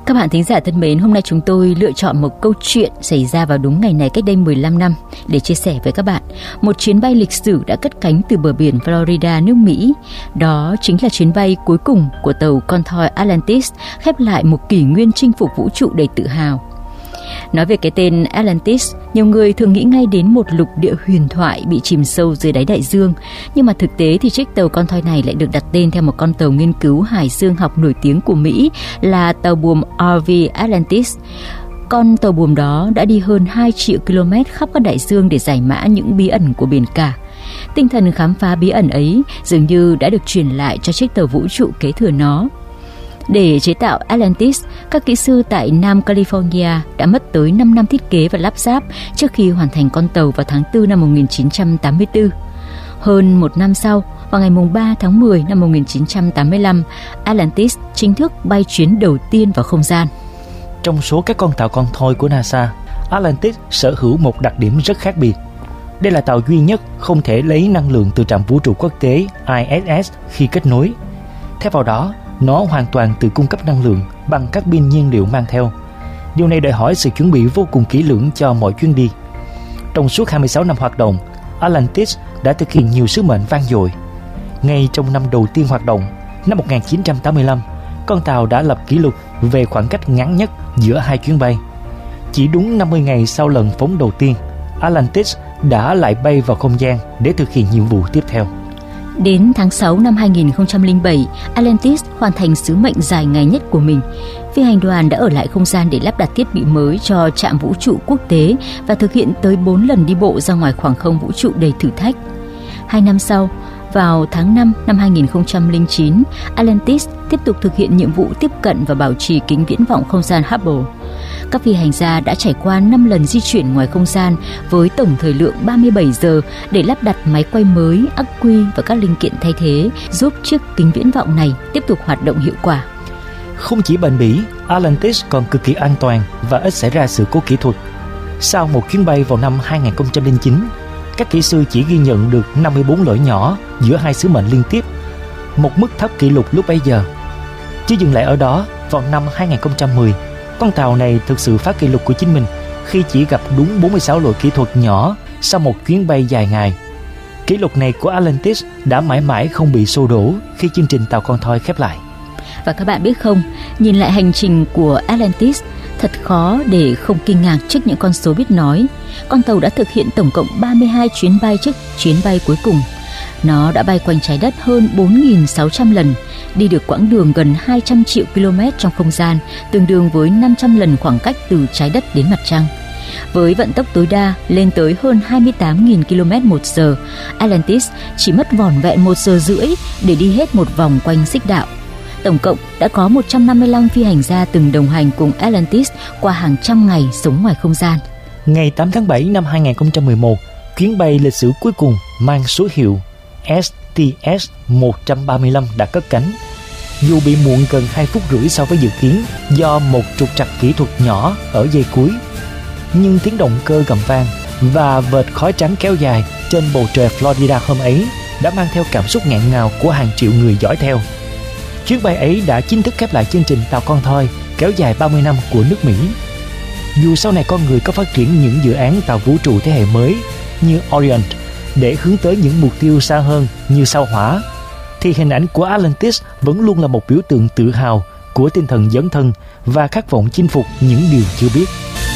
Các bạn thính giả thân mến, hôm nay chúng tôi lựa chọn một câu chuyện xảy ra vào đúng ngày này cách đây 15 năm để chia sẻ với các bạn. Một chuyến bay lịch sử đã cất cánh từ bờ biển Florida, nước Mỹ. Đó chính là chuyến bay cuối cùng của tàu con thoi Atlantis, khép lại một kỷ nguyên chinh phục vũ trụ đầy tự hào. Nói về cái tên Atlantis, nhiều người thường nghĩ ngay đến một lục địa huyền thoại bị chìm sâu dưới đáy đại dương. Nhưng mà thực tế thì chiếc tàu con thoi này lại được đặt tên theo một con tàu nghiên cứu hải dương học nổi tiếng của Mỹ là tàu buồm RV Atlantis. Con tàu buồm đó đã đi hơn 2 triệu km khắp các đại dương để giải mã những bí ẩn của biển cả. Tinh thần khám phá bí ẩn ấy dường như đã được truyền lại cho chiếc tàu vũ trụ kế thừa nó. Để chế tạo Atlantis, các kỹ sư tại Nam California đã mất tới 5 năm thiết kế và lắp ráp trước khi hoàn thành con tàu vào tháng 4 năm 1984. Hơn một năm sau, vào ngày 3 tháng 10 năm 1985, Atlantis chính thức bay chuyến đầu tiên vào không gian. Trong số các con tàu con thoi của NASA, Atlantis sở hữu một đặc điểm rất khác biệt. Đây là tàu duy nhất không thể lấy năng lượng từ trạm vũ trụ quốc tế ISS khi kết nối. Thay vào đó, nó hoàn toàn tự cung cấp năng lượng bằng các pin nhiên liệu mang theo. Điều này đòi hỏi sự chuẩn bị vô cùng kỹ lưỡng cho mọi chuyến đi. Trong suốt 26 năm hoạt động, Atlantis đã thực hiện nhiều sứ mệnh vang dội. Ngay trong năm đầu tiên hoạt động, năm 1985, con tàu đã lập kỷ lục về khoảng cách ngắn nhất giữa hai chuyến bay. Chỉ đúng 50 ngày sau lần phóng đầu tiên, Atlantis đã lại bay vào không gian để thực hiện nhiệm vụ tiếp theo. Đến tháng 6 năm 2007, Atlantis hoàn thành sứ mệnh dài ngày nhất của mình. Phi hành đoàn đã ở lại không gian để lắp đặt thiết bị mới cho trạm vũ trụ quốc tế và thực hiện tới 4 lần đi bộ ra ngoài khoảng không vũ trụ đầy thử thách. 2 năm sau, vào tháng 5 năm 2009, Atlantis tiếp tục thực hiện nhiệm vụ tiếp cận và bảo trì kính viễn vọng không gian Hubble. Các phi hành gia đã trải qua 5 lần di chuyển ngoài không gian với tổng thời lượng 37 giờ để lắp đặt máy quay mới, ắc quy và các linh kiện thay thế, giúp chiếc kính viễn vọng này tiếp tục hoạt động hiệu quả. Không chỉ bền bỉ, Atlantis còn cực kỳ an toàn và ít xảy ra sự cố kỹ thuật. Sau một chuyến bay vào năm 2009, các kỹ sư chỉ ghi nhận được 54 lỗi nhỏ giữa hai sứ mệnh liên tiếp, một mức thấp kỷ lục lúc bấy giờ. Chưa dừng lại ở đó, vào năm 2010, con tàu này thực sự phá kỷ lục của chính mình khi chỉ gặp đúng 46 lỗi kỹ thuật nhỏ sau một chuyến bay dài ngày. Kỷ lục này của Atlantis đã mãi mãi không bị xô đổ khi chương trình tàu con thoi khép lại. Và các bạn biết không, nhìn lại hành trình của Atlantis, thật khó để không kinh ngạc trước những con số biết nói. Con tàu đã thực hiện tổng cộng 32 chuyến bay trước chuyến bay cuối cùng. Nó đã bay quanh trái đất hơn 4.600 lần, đi được quãng đường gần 200 triệu km trong không gian, tương đương với 500 lần khoảng cách từ trái đất đến mặt trăng. Với vận tốc tối đa lên tới hơn 28.000 km một giờ, Atlantis chỉ mất vỏn vẹn 1 giờ rưỡi để đi hết một vòng quanh xích đạo. Tổng cộng đã có 155 phi hành gia từng đồng hành cùng Atlantis qua hàng trăm ngày sống ngoài không gian. Ngày 8 tháng 7 năm 2011, chuyến bay lịch sử cuối cùng mang số hiệu STS-135 đã cất cánh. Dù bị muộn gần 2 phút rưỡi so với dự kiến do một trục trặc kỹ thuật nhỏ ở giây cuối, nhưng tiếng động cơ gầm vang và vệt khói trắng kéo dài trên bầu trời Florida hôm ấy đã mang theo cảm xúc nghẹn ngào của hàng triệu người dõi theo. Chuyến bay ấy đã chính thức khép lại chương trình tàu con thoi kéo dài 30 năm của nước Mỹ. Dù sau này con người có phát triển những dự án tàu vũ trụ thế hệ mới như Orion để hướng tới những mục tiêu xa hơn như sao Hỏa, thì hình ảnh của Atlantis vẫn luôn là một biểu tượng tự hào của tinh thần dấn thân và khát vọng chinh phục những điều chưa biết.